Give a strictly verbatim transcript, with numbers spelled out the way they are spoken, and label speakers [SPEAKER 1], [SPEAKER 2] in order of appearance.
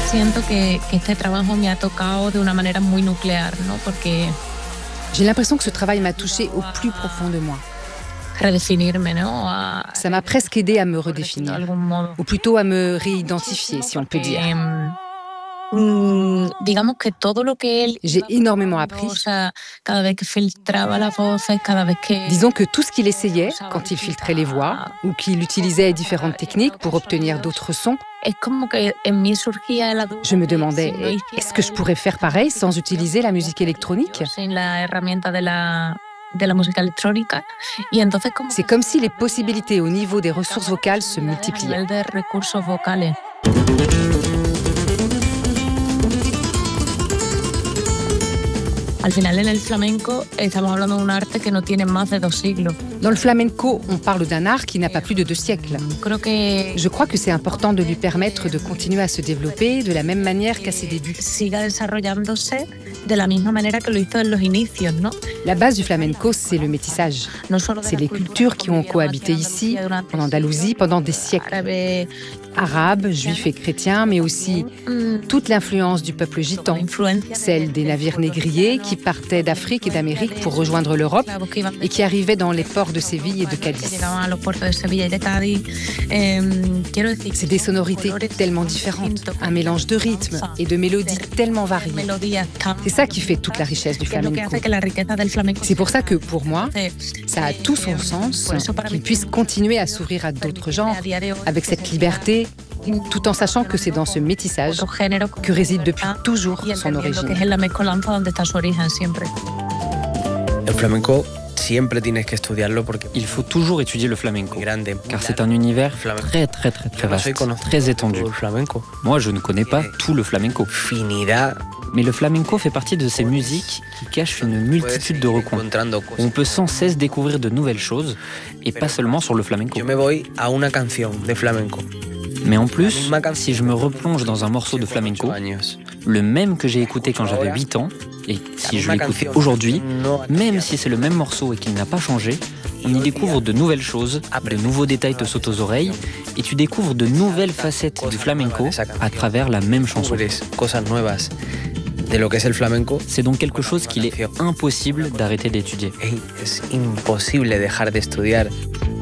[SPEAKER 1] Siento que, que este trabajo me ha tocado de una manera muy nuclear, ¿no? Porque
[SPEAKER 2] J'ai l'impression que ce travail m'a touchée au plus profond de moi.
[SPEAKER 1] redefinirme, ¿no? A-
[SPEAKER 2] Ça m'a presque aidée à me
[SPEAKER 1] de
[SPEAKER 2] redéfinir,
[SPEAKER 1] algún modo.
[SPEAKER 2] ou plutôt à me réidentifier, si on peut dire.
[SPEAKER 1] Mm, digamos que todo lo que él
[SPEAKER 2] J'ai
[SPEAKER 1] iba
[SPEAKER 2] énormément
[SPEAKER 1] probando,
[SPEAKER 2] appris.
[SPEAKER 1] o sea, cada vez que filtraba las voces, cada vez que
[SPEAKER 2] Disons que tout ce qu'il essayait, quand il filtrait les voix, ou qu'il utilisait différentes techniques pour obtenir d'autres sons,
[SPEAKER 1] es como que en mí surgía la duda
[SPEAKER 2] je me
[SPEAKER 1] de
[SPEAKER 2] demandais,
[SPEAKER 1] si no hiciera
[SPEAKER 2] est-ce que je pourrais faire pareil sans utiliser la musique électronique?
[SPEAKER 1] sin la herramienta de la de la música electrónica y entonces como
[SPEAKER 2] C'est
[SPEAKER 1] que
[SPEAKER 2] comme si les possibilités au niveau des ressources vocales se
[SPEAKER 1] a
[SPEAKER 2] multipliaient.
[SPEAKER 1] nivel de recursos vocales. Al final en el flamenco estamos hablando de un arte que no tiene más de dos siglos.
[SPEAKER 2] Dans le flamenco, on parle d'un art qui n'a pas plus de deux siècles.
[SPEAKER 1] Creo que
[SPEAKER 2] Je crois que c'est important de lui permettre de continuer à se développer de la même manière qu'à ses débuts.
[SPEAKER 1] siga desarrollándose de la misma manera que lo hizo en los inicios, ¿no?
[SPEAKER 2] La base du flamenco, c'est le métissage.
[SPEAKER 1] No solo de
[SPEAKER 2] C'est
[SPEAKER 1] la
[SPEAKER 2] les
[SPEAKER 1] cultura
[SPEAKER 2] cultures qui ont
[SPEAKER 1] que
[SPEAKER 2] cohabité
[SPEAKER 1] vivieron
[SPEAKER 2] ici,
[SPEAKER 1] durante
[SPEAKER 2] en Andalousie, pendant des siècles.
[SPEAKER 1] árabes,
[SPEAKER 2] Arabes, juifs et chrétiens, mais aussi
[SPEAKER 1] mm,
[SPEAKER 2] toute l'influence du peuple gitan,
[SPEAKER 1] influencia
[SPEAKER 2] celle des navires négriers qui partaient d'Afrique et d'Amérique pour rejoindre l'Europe et qui arrivaient dans les ports de Séville et de
[SPEAKER 1] que
[SPEAKER 2] Cadiz.
[SPEAKER 1] llegaban a los puertos de Sevilla y de Cádiz. Em, quiero decir,
[SPEAKER 2] C'est des sonorités tellement différentes, un mélange de rythmes et de mélodies tellement variées.
[SPEAKER 1] melodías tan-
[SPEAKER 2] C'est ça qui fait toute la richesse du
[SPEAKER 1] que es lo que
[SPEAKER 2] flamenco.
[SPEAKER 1] hace que la riqueza del flamenco
[SPEAKER 2] C'est pour ça que, pour moi, ça a tout son
[SPEAKER 1] eh,
[SPEAKER 2] sens
[SPEAKER 1] por eso para
[SPEAKER 2] qu'il
[SPEAKER 1] mí
[SPEAKER 2] puisse continuer à s'ouvrir à d'autres genres,
[SPEAKER 1] a día de hoy
[SPEAKER 2] avec cette liberté, tout en sachant que c'est dans ce métissage
[SPEAKER 1] otro género
[SPEAKER 2] que réside depuis toujours
[SPEAKER 1] y
[SPEAKER 2] son
[SPEAKER 1] entendiendo que es
[SPEAKER 2] origine.
[SPEAKER 1] en la mezcolanza donde está su origen siempre.
[SPEAKER 3] El flamenco siempre tienes que estudiarlo porque
[SPEAKER 4] Il faut toujours étudier le flamenco,
[SPEAKER 3] es grande.
[SPEAKER 4] car c'est un univers
[SPEAKER 3] Flamenco.
[SPEAKER 4] très très très très
[SPEAKER 3] Yo no soy
[SPEAKER 4] vaste,
[SPEAKER 3] conocido
[SPEAKER 4] très étendu.
[SPEAKER 3] por el flamenco.
[SPEAKER 4] Moi, je ne connais pas tout le flamenco,
[SPEAKER 3] Finidad.
[SPEAKER 4] mais le flamenco fait partie de ces musiques qui cachent une multitude de recoins.
[SPEAKER 3] Encontrando
[SPEAKER 4] On
[SPEAKER 3] cosas.
[SPEAKER 4] peut sans cesse découvrir de nouvelles choses, et pas seulement sur le flamenco.
[SPEAKER 3] Yo me voy a una canción de flamenco.
[SPEAKER 4] Mais en plus, si je me replonge dans un morceau de flamenco,
[SPEAKER 3] años.
[SPEAKER 4] le même que j'ai écouté quand j'avais huit ans, et si je l'écoute aujourd'hui, même si c'est le même morceau et qu'il n'a pas changé, on y découvre de nouvelles choses, de nouveaux détails te sautent aux oreilles, et tu découvres de nouvelles facettes du flamenco à travers la même chanson.
[SPEAKER 3] Descubres cosas nuevas de lo que es el flamenco.
[SPEAKER 4] C'est donc quelque chose qu'il est impossible d'arrêter d'étudier.
[SPEAKER 3] Ey, es imposible dejar de estudiar.